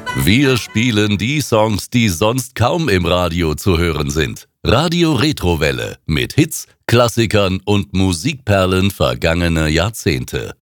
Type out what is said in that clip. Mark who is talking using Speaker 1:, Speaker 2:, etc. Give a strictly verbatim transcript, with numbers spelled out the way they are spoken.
Speaker 1: Wir spielen die Songs, die sonst kaum im Radio zu hören sind. Radio Retrowelle mit Hits, Klassikern und Musikperlen vergangener Jahrzehnte.